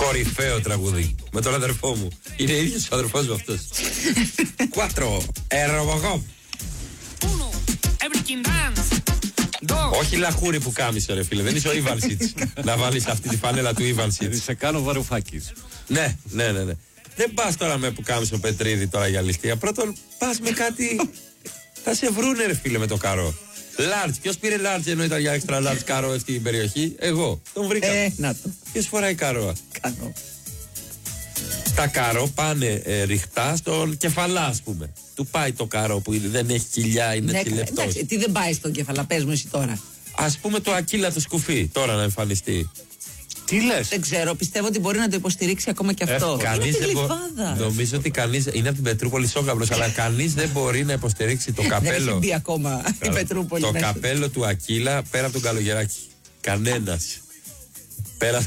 Κορυφαίο τραγούδι. Με τον αδερφό μου. Είναι ίδιος ο αδερφός μου αυτός. 4. Εροβογό. Όχι λαχούρι που κάμισε, ρε φίλε. Δεν είσαι ο Ιβανσιτς. Να βάλεις αυτή τη φανέλα του Ιβανσιτς. Σε κάνω Βαρουφάκης. Ναι. Δεν πας τώρα με που κάμισε ο Πετρίδη τώρα για ληστεία. Πρώτον, πας με κάτι. Θα σε βρούνε, ρε φίλε, με το καρό. Large. Ποιος πήρε large ενώ ήταν για extra large καρό αυτή την περιοχή? Εγώ. Τον βρήκα. Να το. Ποιος φοράει καρό? Κάνω. Τα καρό πάνε ρηχτά στον κεφαλά, ας πούμε. Του πάει το καρό που δεν έχει κοιλιά, είναι τσιλεπτός. Εντάξει, τι δεν πάει στον κεφαλά, πες μου εσύ τώρα. Ας πούμε το Ακύλα το σκουφί, τώρα να εμφανιστεί. Τι λες? Δεν ξέρω, πιστεύω ότι μπορεί να το υποστηρίξει ακόμα και αυτό. Κανείς δεν μπορεί. Νομίζω ότι κανείς. Είναι από την Πετρούπολη Σόκαμπρος, αλλά κανείς δεν μπορεί να υποστηρίξει το καπέλο. Δεν έχει μπει ακόμα η Πετρούπολη. Το καπέλο του Ακύλα πέρα από τον Καλογεράκη. Κανένας. Πέρα.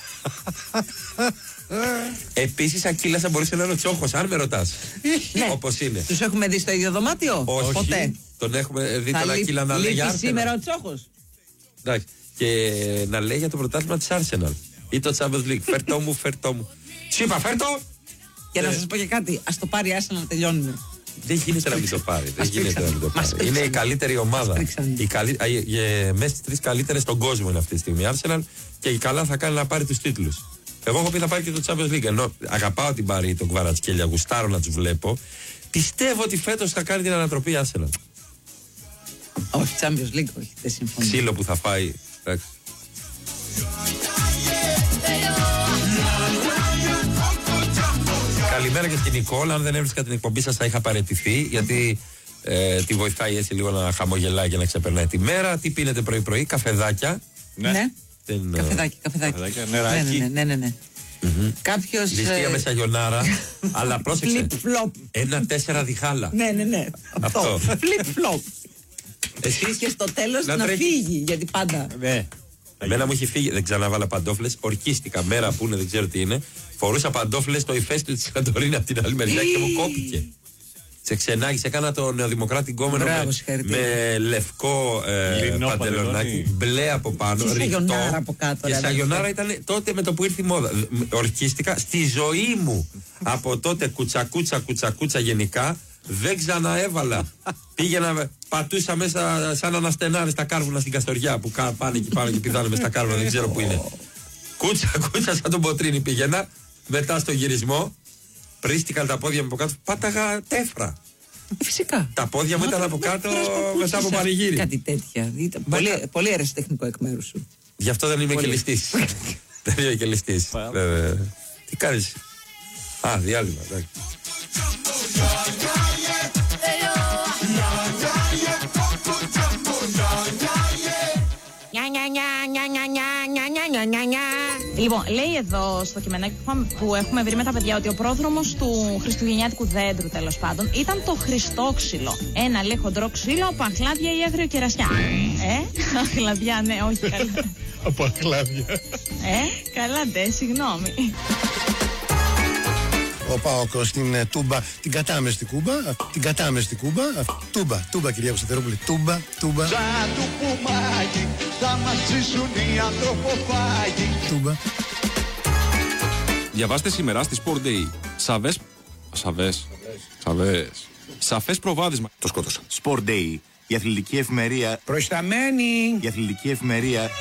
Επίσης, Ακύλας θα μπορούσε να είναι ο Τσόχος, αν με ρωτάς. Όπως είναι. Τους έχουμε δει στο ίδιο δωμάτιο? Όχι. Ποτέ. Τον έχουμε δει τον Ακύλα να λέει για Arsenal. Σήμερα ο Τσόχος. Εντάξει. Και να λέει για το πρωτάθλημα της Arsenal ή το Champions League. Φέρτο μου. Τσίπα, φέρτο! Και να σας πω και κάτι, ας το πάρει η Arsenal να τελειώνουμε. Δεν γίνεται να μην το πάρει. Είναι η καλύτερη ομάδα. Μέσα στις 3 καλύτερες στον κόσμο είναι αυτή τη στιγμή η Arsenal και η καλά θα κάνει να πάρει τους τίτλους. Εγώ έχω πει θα πάρει και το Champions League. Ενώ αγαπάω την Παρί, τον Κβαρατσκέλια, γουστάρω να τους βλέπω. Πιστεύω ότι φέτος θα κάνει την ανατροπή η Arsenal. Όχι, Champions League, όχι, δεν συμφωνώ. Ξύλο που θα φάει. Καλημέρα και στην Νικόλα. Αν δεν έβρισκα την εκπομπή σας θα είχα παραιτηθεί, γιατί τη βοηθάει έτσι λίγο να χαμογελάει και να ξεπερνάει τη μέρα. Τι πίνετε πρωί-πρωί? Καφεδάκια. Ναι. Καφεδάκια. Νεράκι. Ναι. Κάποιος. Ληστεία με σαγιονάρα. Αλλά πρόσεξε. Flip-flop. 1-4 διχάλα. Ναι. Αυτό. Flip-flop. Εσείς και στο τέλος να φύγει, γιατί πάντα. Ναι. Εμένα μου είχε φύγει, δεν ξαναβάλα παντόφλες. Ορκίστηκα μέρα που είναι, δεν ξέρω τι είναι. Φορούσα παντόφλες στο ηφαίστειο της Σαντορίνη από την άλλη μεριά και μου κόπηκε. Σε ξενάγησε, έκανα το νεοδημοκράτη γκόμενο με λευκό παντελονάκι, μπλε από πάνω, και ρηχτό. σαγιονάρα από κάτω. Και σαγιονάρα ήταν τότε με το που ήρθε η μόδα. Ορκίστηκα στη ζωή μου. Από τότε κουτσακούτσα γενικά. Δεν ξαναέβαλα. Πήγαινα, πατούσα μέσα σαν αναστενάρες τα κάρβουνα στην Καστοριά που πάνε εκεί πάνω και πηδάνε μες στα κάρβουνα, δεν ξέρω που είναι. Κούτσα σαν τον Ποτρίνη πήγαινα. Μετά στο γυρισμό, πρίστηκαν τα πόδια μου από κάτω, πάταγα τέφρα. Φυσικά. Τα πόδια μου ήταν από κάτω μετά από πανηγύρι. Κάτι τέτοια. Πολύ αεραστεχνικό εκ μέρους σου. Γι' αυτό δεν είμαι και ληστής. Δεν είμαι και ληστής. Τι κάνεις? Διάλειμμα. Λοιπόν, λέει εδώ στο κειμενάκι που έχουμε βρει με τα παιδιά ότι ο πρόδρομος του χριστουγεννιάτικου δέντρου, τέλος πάντων, ήταν το χριστόξυλο. Ένα λέει χοντρό ξύλο από αχλάδια ή άγριο κερασιά. Αχλαδιά, ναι, όχι καλά. Από αχλάδια. Καλά ντε, συγγνώμη. Ο ΠΑΟΚ στην Τούμπα, την κατάμε στην Κούμπα, Τούμπα κυρία Κωνσταντερόπουλη, Τούμπα. Σαν του πουμάκι, θα μας ζήσουν οι ανθρωποφάγοι. Τούμπα. Διαβάστε σήμερα στη Sport Day. Σαφές προβάδισμα. Το σκότωσα. Sport Day, η αθλητική εφημερία. Προϊσταμένη. Η αθλητική εφημερία.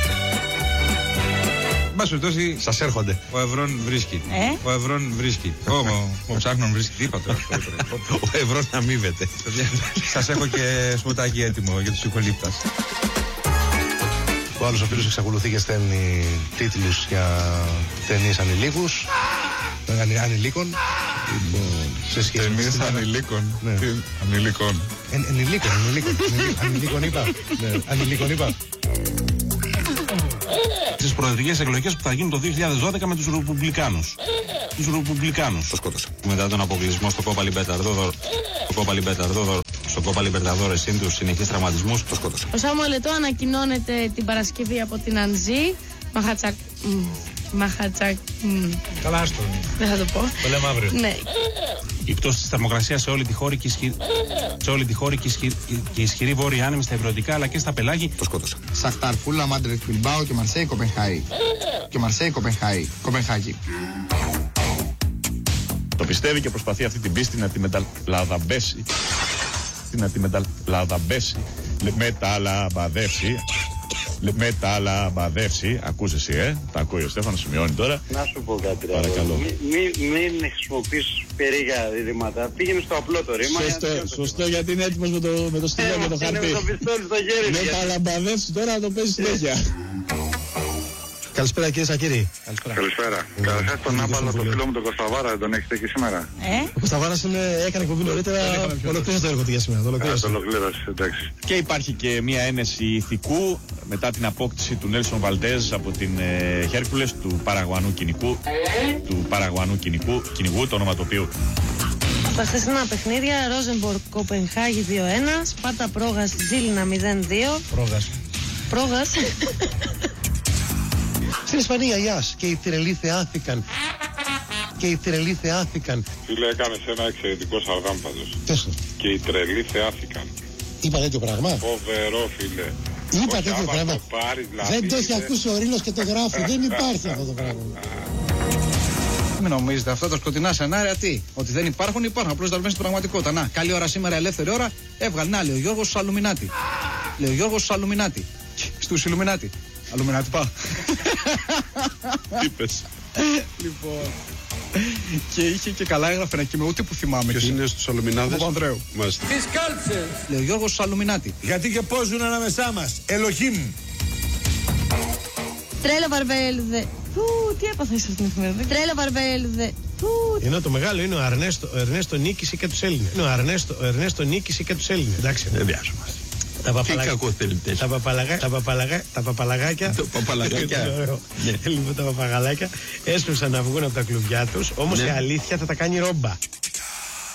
Μπας περιπτώσει, σας έρχονται. Ο Ευρών βρίσκει. Ο Ευρών βρίσκει. Ο Ψάχνων βρίσκει. Τι είπα τώρα? Ο Ευρών αμείβεται. Σας έχω και σμουτάκι έτοιμο για τους ηχολήπτας. Ο άλλος ο φίλος εξακολουθεί και στέλνει τίτλους για ταινίες ανηλίκους. Ανηλίκων. Ταινίες ανηλίκων. Ανηλίκων. Ανηλίκων είπα. Στις προεδρικές εκλογές που θα γίνουν το 2012 με τους Ρεπουμπλικάνους. Το σκότωσα. Μετά τον αποκλεισμό στο Κόπα Λιμπερταδόρες συν τους συνεχείς τραυματισμούς. Το σκότωσα. Ο Σάμουελ Ετώ ανακοινώνεται την Παρασκευή από την Ανζή. Μαχατσάκ. Καλά, άστο. Δεν θα το πω. Το λέμε αύριο. Ναι. Η πτώση της θερμοκρασίας σε όλη τη χώρα και ισχυρή βόρεια άνεμη στα υδροδικά αλλά και στα πελάγη. Το σκότωσα. Σαχτάρ, Φούλα, Μάντρετ, Μπιλμπάο και Μαρσέη Κοπενχάγη. Το πιστεύει και προσπαθεί αυτή την πίστη να τη μεταλαδαμπέσει. Μεταλαμπαδεύσει. Ακούς εσύ, τα ακούει ο Στέφανος, σημειώνει τώρα. Να σου πω κάτι. Παρακαλώ. Μην χρησιμοποιείς περίγα διδήματα. Πήγαινε στο απλό το ρήμα. Σωστό, γιατί είναι έτοιμος με το στυλό και το χαρτί. Είναι με το πιστόλι στο χέρι. Μεταλαμπαδεύσει τώρα να το παίζει συνέχεια. Καλησπέρα κύριε Σακύρη. Καλησπέρα. Καταρχάς τον άπαλο το φίλο μου τον Κωνσταβάρα, δεν τον έχετε εκεί σήμερα? Ο Κωνσταβάρας έκανε εκπομπή νωρίτερα, ολοκλήρωσε το έργο του για σήμερα. Το ολοκλήρωσε, εντάξει. Και υπάρχει και μια ένεση ηθικού μετά την απόκτηση του Νέλσον Βαλντέζ από την Χέρκουλες του Παραγουανού κυνηγού, το όνομα του οποίου. Στα χθεσινά παιχνίδια, Ρόζενμποργκ Κοπενχάγη 2-1, Σπάρτα Πρόγας Ζήλινα 0-2. Πρόγας. Στην Ισπανία, Ιάς, και οι Τυρελοί θεάθηκαν. Φίλε, έκανες ένα εξαιρετικό σαργάμ πάντως. Πες το. Και οι τρελοί θεάθηκαν. Είπα τέτοιο πράγμα. Φοβερό, φίλε. Είπα τέτοιο πράγμα. Δεν το έχει ακούσει ο Ρήνος και το γράφει. Δεν υπάρχει αυτό το πράγμα. Μην νομίζετε αυτά τα σκοτεινά σενάρια τι? Ότι δεν υπάρχουν, απλώς τα μέσα στην πραγματικότητα. Να, καλή ώρα σήμερα, ελεύθερη ώρα, έβγαλε. Να, λέει ο Γιώργος στους Αλουμινάτι. Στους Ιλουμινάτι. Αλουμινάτι πάω. Τι πες? Λοιπόν. Και είχε και καλά έγραφε ένα κείμενο, ούτε που θυμάμαι. Ποιος είναι στους Αλουμινάδες? Ο Ανδρέου. Μάλιστα. Τις κάλψες. Λέει ο Γιώργος στους Αλουμινάτι. Γιατί και πώς ζουν ανάμεσά μας. Ελοχήμ. Τρέλο Βαρβέλδε. Τι έπαθα σε αυτήν την εφημερίδα. Τρέλο Βαρβέλδε. Ενώ το μεγάλο είναι ο Ερνέστο νίκησε και τους Έλληνες. Ο Ερνέστο νίκησε και τους Έλληνες. Εντάξει, δεν βιάζομαστε. Τα παπαλαγάκια. Λοιπόν, τα παπαγαλάκια έσπευσαν να βγουν από τα κλουβιά τους, όμως η αλήθεια θα τα κάνει ρόμπα.